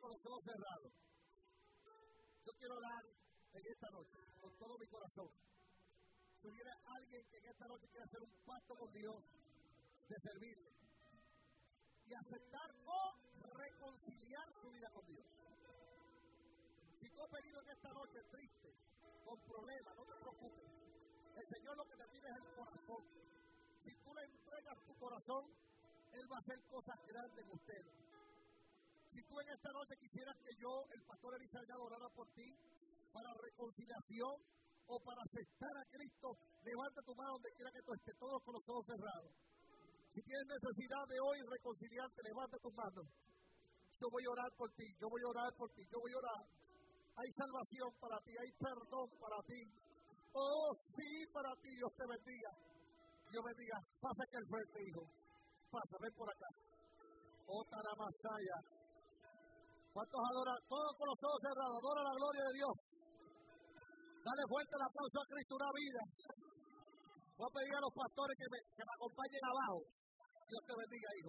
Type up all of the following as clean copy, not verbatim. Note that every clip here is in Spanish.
con los ojos cerrados. Yo quiero orar en esta noche, con todo mi corazón. Si hubiera alguien que en esta noche quiere hacer un pacto con Dios, de servirle, y aceptar o reconciliar su vida con Dios. Si tú has venido en esta noche triste, con problemas, no te preocupes. El Señor lo que te pide es el corazón. Si tú le entregas tu corazón, Él va a hacer cosas grandes en usted. Si tú en esta noche quisieras que yo, el pastor Elizabeth, orara por ti, para reconciliación o para aceptar a Cristo, levanta tu mano donde quiera que tú estés, todos con los ojos cerrados. Si tienes necesidad de hoy reconciliarte, levanta tus manos. Yo voy a orar por ti, yo voy a orar por ti, yo voy a orar. Hay salvación para ti, hay perdón para ti. Oh, sí, para ti, Dios te bendiga. Dios bendiga. Pasa aquí al frente, hijo. Pasa, ven por acá. Oh, Taramasaya. ¿Cuántos adoran? Todos con los ojos cerrados. Adora la gloria de Dios. Dale fuerte el aplauso a Cristo, una vida. Voy a pedir a los pastores que me acompañen abajo. Dios te bendiga, hijo.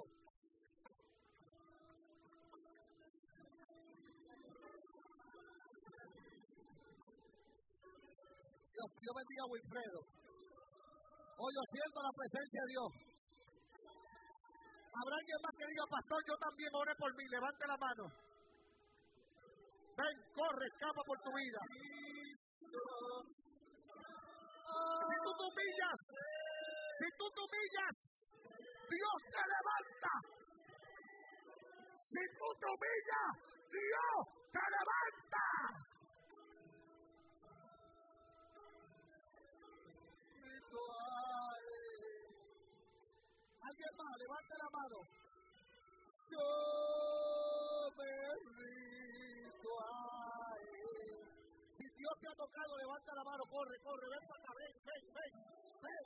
Dios bendiga a Wilfredo. Hoy yo siento la presencia de Dios. ¿Habrá alguien más que diga, pastor, yo también oré por mí? Levante la mano. Ven, corre, escapa por tu vida. Si tú te humillas, Dios te levanta. Si tú te humillas, Dios te levanta. Alguien más, levante la mano. Yo me rindo a Él. Si Dios te ha tocado, levanta la mano, corre, ven para acá, ven.